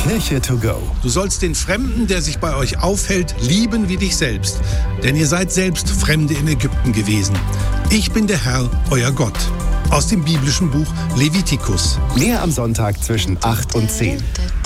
Kirche to go. Du sollst den Fremden, der sich bei euch aufhält, lieben wie dich selbst. Denn ihr seid selbst Fremde in Ägypten gewesen. Ich bin der Herr, euer Gott. Aus dem biblischen Buch Levitikus. Mehr am Sonntag zwischen 8 und 10.